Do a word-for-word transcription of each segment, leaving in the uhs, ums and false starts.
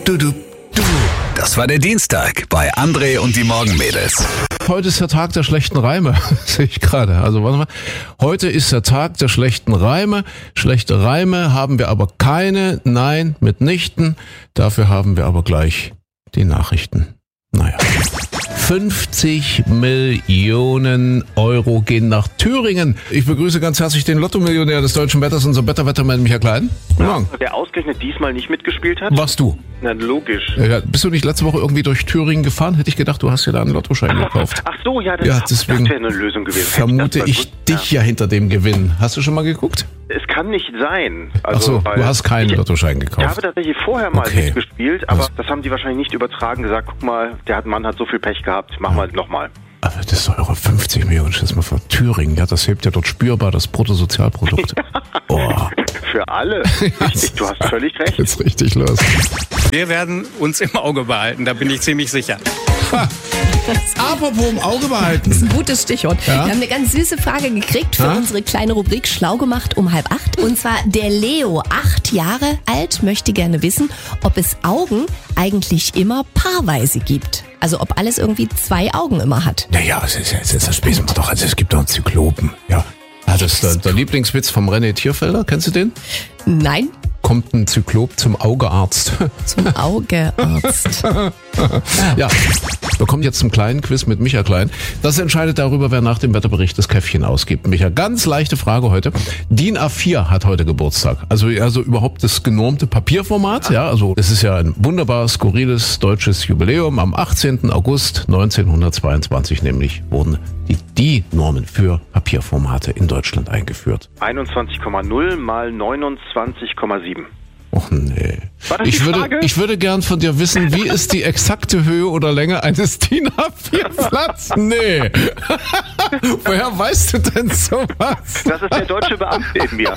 du, du, du. Das war der Dienstag bei André und die Morgenmädels. Heute ist der Tag der schlechten Reime, sehe ich gerade. Also warte mal. Heute ist der Tag der schlechten Reime. Schlechte Reime haben wir aber keine. Nein, mitnichten. Dafür haben wir aber gleich die Nachrichten. Naja. fünfzig Millionen Euro gehen nach Thüringen. Ich begrüße ganz herzlich den Lotto-Millionär des deutschen Wetters, unser Wetterwettermann Michael Klein. Guten Morgen. Der ausgerechnet diesmal nicht mitgespielt hat? Warst du? Na, logisch. Ja, bist du nicht letzte Woche irgendwie durch Thüringen gefahren? Hätte ich gedacht, du hast dir da einen Lottoschein gekauft. Ach so, ja, das, Ja, das deswegen wäre eine Lösung gewesen. vermute Das ich gut. dich ja. hinter dem Gewinn. Hast du schon mal geguckt? Es kann nicht sein. Ach Also, so, weil du hast keinen ich, Lottoschein Ich gekauft. habe tatsächlich vorher mal Okay. mitgespielt, aber Was? das haben die wahrscheinlich nicht übertragen. Gesagt, guck mal, der hat- Mann hat so viel Pech gehabt, mach mal nochmal. Aber das ist eure fünfzig Millionen, stell mal vor, Thüringen, ja, das hebt ja dort spürbar das Bruttosozialprodukt. Oh, Für alle. Richtig, du hast völlig recht. jetzt richtig los. Wir werden uns im Auge behalten, da bin ich ziemlich sicher. Apropos im Auge behalten. Das ist ein gutes Stichwort. Ja? Wir haben eine ganz süße Frage gekriegt für Ja? unsere kleine Rubrik Schlau gemacht um halb acht. Und zwar der Leo, acht Jahre alt, möchte gerne wissen, ob es Augen eigentlich immer paarweise gibt. Also ob alles irgendwie zwei Augen immer hat. Naja, es ist, es ist, das wissen wir doch, also es gibt doch einen Zyklopen, ja. Ah, das ist der, der Lieblingswitz vom René Tierfelder, kennst du den? Nein, Kommt ein Zyklop zum Augearzt. zum Augearzt. Ja, wir kommen jetzt zum kleinen Quiz mit Micha Klein. Das entscheidet darüber, wer nach dem Wetterbericht das Käffchen ausgibt. Micha, ganz leichte Frage heute. DIN A vier hat heute Geburtstag. Also, also überhaupt das genormte Papierformat. Ja, also das ist ja ein wunderbar skurriles deutsches Jubiläum. Am achtzehnten August neunzehnhundertzweiundzwanzig nämlich wurden die DIN-Normen für Papierformate in Deutschland eingeführt. einundzwanzig Komma null mal neunundzwanzig Komma sieben. Och nee. War das Ich die würde, Frage? ich würde gern von dir wissen, wie ist die exakte Höhe oder Länge eines DIN A vier Blatts? Nee. Woher weißt du denn sowas? Das ist der deutsche Beamte in mir.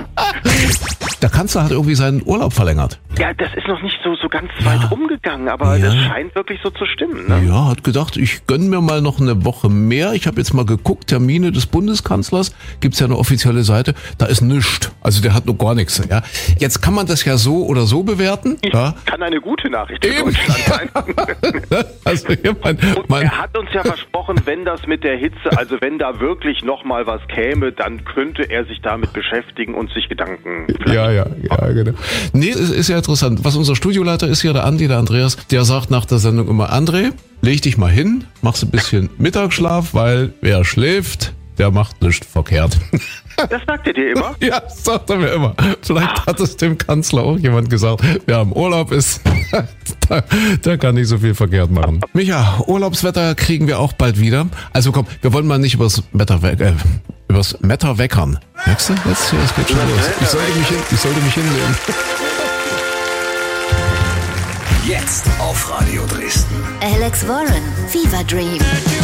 Der Kanzler hat irgendwie seinen Urlaub verlängert. Ja, das ist noch nicht so, so ganz weit rumgegangen, aber Ja. das scheint wirklich so zu stimmen. Ne? Ja, hat gedacht, ich gönn mir mal noch eine Woche mehr. Ich habe jetzt mal geguckt, Termine des Bundeskanzlers, gibt's ja eine offizielle Seite, da ist nichts. Also der hat noch gar nichts. Ja. Jetzt kann man das ja so oder so bewerten. Ja. Kann eine gute Nachricht für Eben. Deutschland sein. Also hier mein, Und mein, er hat uns ja versprochen, wenn das mit der Hitze, also wenn da wirklich nochmal was käme, dann könnte er sich damit beschäftigen und sich Gedanken. Ja, ja, ja, genau. Nee, es ist ja interessant. Was unser Studioleiter ist hier, der Andi, der Andreas, der sagt nach der Sendung immer, André, leg dich mal hin, machst ein bisschen Mittagsschlaf, weil wer schläft, der macht nichts verkehrt. Das sagt er dir immer? Ja, das sagt er mir immer. Vielleicht hat es dem Kanzler auch jemand gesagt, wer im Urlaub ist, der, der kann nicht so viel verkehrt machen. Micha, Urlaubswetter kriegen wir auch bald wieder. Also komm, wir wollen mal nicht übers Wetter weg, äh, übers Wetter weckern. Merkst du? Jetzt, hier, es geht schon los. Ich sollte mich, hin, ich sollte mich hinlegen. Jetzt auf Radio Dresden. Alex Warren, Fever Dream.